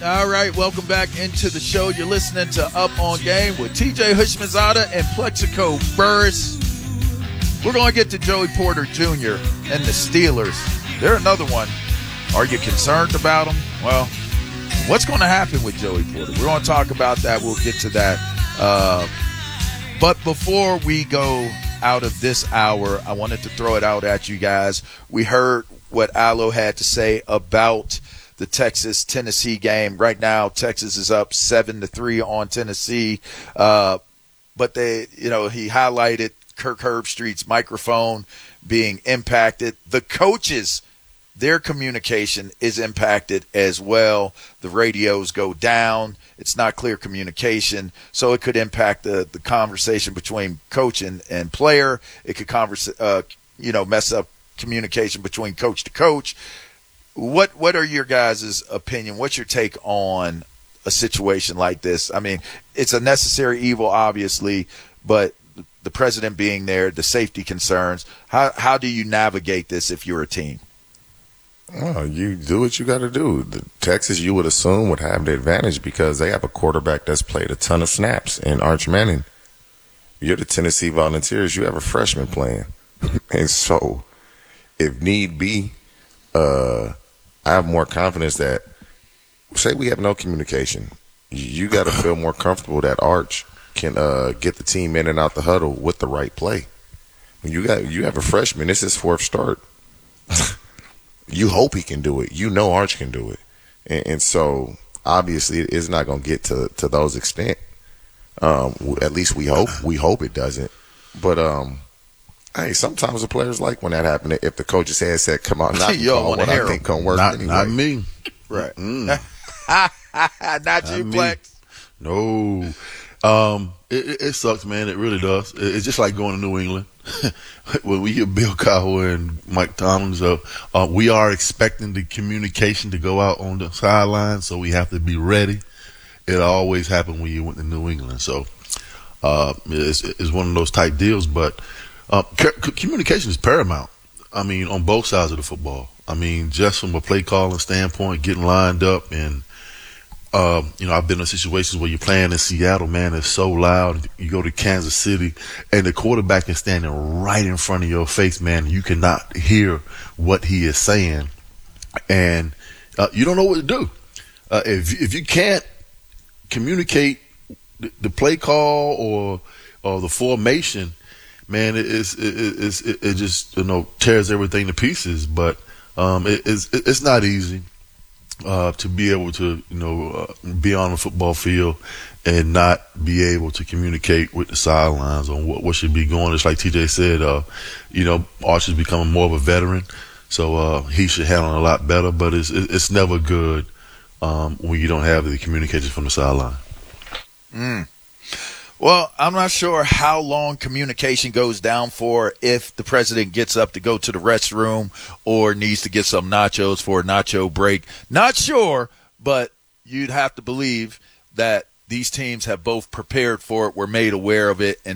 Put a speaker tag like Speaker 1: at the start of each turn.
Speaker 1: All right, welcome back into the show. You're listening to Up on Game with TJ Houshmandzadeh and Plexico Burris. We're going to get to Joey Porter Jr. and the Steelers. They're another one. Are you concerned about them? Well, what's going to happen with Joey Porter? We're going to talk about that. We'll get to that. But before we go out of this hour, I wanted to throw it out at you guys. We heard what Allo had to say about the Texas-Tennessee game. Right now, Texas is up 7-3 on Tennessee. But he highlighted Kirk Herbstreit's microphone being impacted. The coaches, their communication is impacted as well. The radios go down. It's not clear communication, so it could impact the conversation between coach and player. It could mess up communication between coach to coach. What are your guys' opinion? What's your take on a situation like this? I mean, it's a necessary evil, obviously, but the president being there, the safety concerns, how do you navigate this if you're a team?
Speaker 2: Well, you do what you got to do. The Texas, you would assume, would have the advantage because they have a quarterback that's played a ton of snaps in Arch Manning. You're the Tennessee Volunteers. You have a freshman playing. And so, if need be, I have more confidence that, say we have no communication, you got to feel more comfortable that Arch can get the team in and out the huddle with the right play. When you have a freshman, this is his fourth start. You hope he can do it. You know Arch can do it. And so, obviously, it's not going to get to those extent. At least we hope. We hope it doesn't. But, hey, sometimes the players like when that happens. If the coach's head said, come on, not call what I think going to work anyway.
Speaker 3: Not me.
Speaker 1: Right.
Speaker 3: Not
Speaker 1: you, Plex.
Speaker 3: No. It sucks, man. It really does. It's just like going to New England. When we get Bill Cowher and Mike Tomlin, we are expecting the communication to go out on the sideline, so we have to be ready. It always happened when you went to New England. So it's one of those type deals, but communication is paramount. I mean, on both sides of the football. I mean, just from a play calling standpoint, getting lined up and I've been in situations where you're playing in Seattle, man, it's so loud. You go to Kansas City, and the quarterback is standing right in front of your face, man. You cannot hear what he is saying, and you don't know what to do. If you can't communicate the play call or the formation, man, it just tears everything to pieces. But it's not easy. To be able to, be on the football field and not be able to communicate with the sidelines on what should be going. It's like TJ said, Arch is becoming more of a veteran, so he should handle it a lot better. But it's never good when you don't have the communication from the sideline.
Speaker 1: Well, I'm not sure how long communication goes down for if the president gets up to go to the restroom or needs to get some nachos for a nacho break. Not sure, but you'd have to believe that these teams have both prepared for it, were made aware of it, and